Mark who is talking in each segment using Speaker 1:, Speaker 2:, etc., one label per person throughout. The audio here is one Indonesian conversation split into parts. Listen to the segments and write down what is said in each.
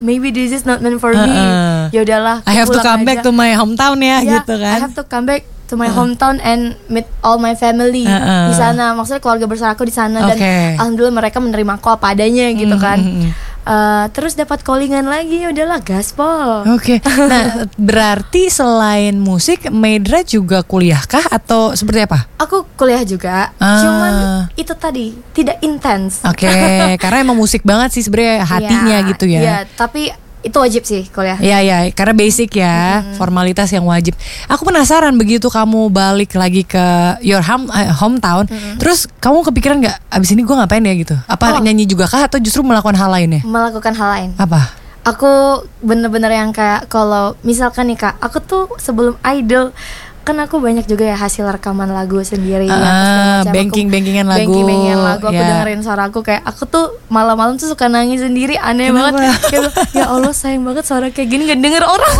Speaker 1: maybe this is not meant for me. Ya udahlah,
Speaker 2: I have to come back to my hometown ya gitu kan.
Speaker 1: I have to come back to my hometown and meet all my family di sana. Maksudnya keluarga besar aku di sana dan alhamdulillah mereka menerima aku apa adanya gitu kan. Terus dapat callingan lagi, ya udahlah gaspol.
Speaker 2: Oke. Nah, berarti selain musik, Maydra juga kuliahkah atau seperti apa?
Speaker 1: Aku kuliah juga, cuman itu tadi tidak intens.
Speaker 2: Oke, karena emang musik banget sih sebenarnya hatinya gitu ya.
Speaker 1: Iya, tapi itu wajib sih kuliah.
Speaker 2: Iya, karena basic ya, formalitas yang wajib. Aku penasaran begitu kamu balik lagi ke your hometown, terus kamu kepikiran nggak abis ini gue ngapain ya gitu? Apa nyanyi juga kah atau justru melakukan hal lain ya?
Speaker 1: Melakukan hal lain.
Speaker 2: Apa?
Speaker 1: Aku bener-bener yang kayak kalau misalkan nih Kak, aku tuh sebelum idol kan aku banyak juga ya hasil rekaman lagu sendiri
Speaker 2: banking-bankingan lagu
Speaker 1: aku dengerin suara aku kayak aku tuh malam-malam tuh suka nangis sendiri, aneh banget kayak, ya Allah sayang banget suara kayak gini gak denger orang.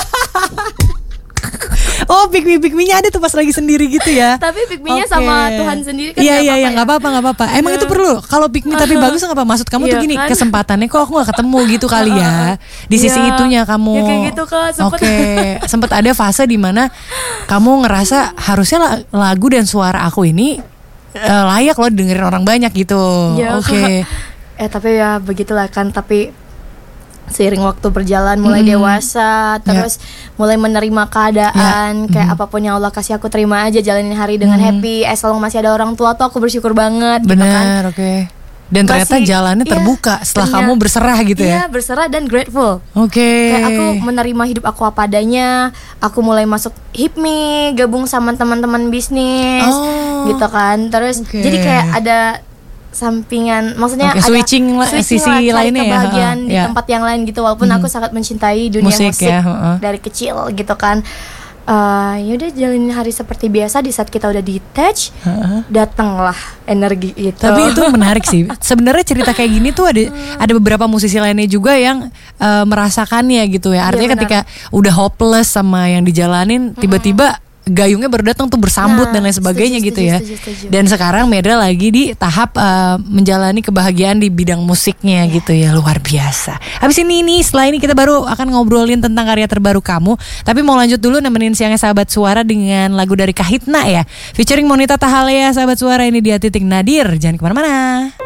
Speaker 2: Oh, pick me-nya ada tuh pas lagi sendiri gitu ya.
Speaker 1: Tapi pick me-nya sama Tuhan sendiri kan.
Speaker 2: Iya, nggak apa-apa. Emang itu perlu. Kalau pick me tapi bagus nggak apa? Maksud kamu tuh gini, kan? Kesempatannya kok aku nggak ketemu gitu kali ya. Di sisi itunya kamu.
Speaker 1: Ya kayak gitu Kak.
Speaker 2: Sempat ada fase di mana kamu ngerasa harusnya lagu dan suara aku ini layak loh dengerin orang banyak gitu.
Speaker 1: Ya, Oke. Tapi ya begitulah kan. Tapi seiring waktu berjalan mulai dewasa, terus mulai menerima keadaan, kayak apapun yang Allah kasih aku terima aja, jalanin hari dengan happy. As long masih ada orang tua tuh aku bersyukur banget.
Speaker 2: Bener,
Speaker 1: gitu kan.
Speaker 2: Oke. Dan ternyata jalannya terbuka setelah kamu berserah gitu ya.
Speaker 1: Iya, berserah dan grateful.
Speaker 2: Oke.
Speaker 1: Kayak aku menerima hidup aku apa adanya. Aku mulai masuk HIPMI, gabung sama teman-teman bisnis, gitu kan. Terus jadi kayak ada sampingan, maksudnya ada
Speaker 2: switching sisi lainnya ya,
Speaker 1: kebahagiaan di tempat yang lain gitu. Walaupun aku sangat mencintai dunia musik dari kecil gitu kan. Yaudah jalanin hari seperti biasa. Di saat kita udah detach, datanglah energi itu.
Speaker 2: Tapi itu menarik sih. Sebenarnya cerita kayak gini tuh ada beberapa musisi lainnya juga yang merasakannya gitu ya. Artinya ketika udah hopeless sama yang dijalanin, tiba-tiba gayungnya baru datang tuh bersambut dan lain sebagainya gitu ya. Setuju. Dan sekarang Maydra lagi di tahap menjalani kebahagiaan di bidang musiknya gitu ya, luar biasa. Habis ini setelah ini kita baru akan ngobrolin tentang karya terbaru kamu. Tapi mau lanjut dulu nemenin siangnya Sahabat Suara dengan lagu dari Kahitna ya, featuring Monita Tahalea. Sahabat Suara, ini dia Titik Nadir. Jangan kemana-mana.